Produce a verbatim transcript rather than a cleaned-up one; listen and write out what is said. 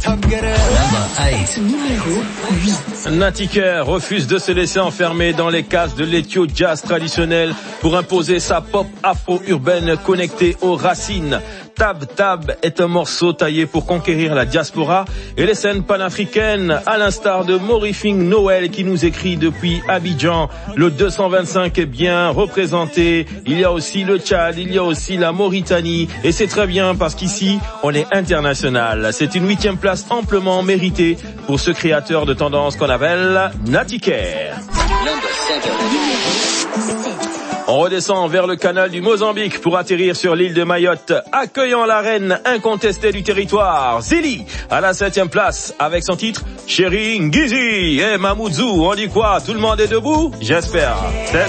Numéro huit. Natiker refuse de se laisser enfermer dans les cases de l'ethio jazz traditionnel pour imposer sa pop afro-urbaine connectée aux racines. Tab Tab est un morceau taillé pour conquérir la diaspora et les scènes panafricaines, à l'instar de Morifing Noël qui nous écrit depuis Abidjan. Le deux cent vingt-cinq est bien représenté. Il y a aussi le Tchad, il y a aussi la Mauritanie et c'est très bien parce qu'ici on est international. C'est une huitième place amplement méritée pour ce créateur de tendance qu'on appelle Natiker. On redescend vers le canal du Mozambique pour atterrir sur l'île de Mayotte, accueillant la reine incontestée du territoire, Zili, à la septième place, avec son titre Chéri Ngizi. Eh, Mamoudzou, on dit quoi? Tout le monde est debout? J'espère.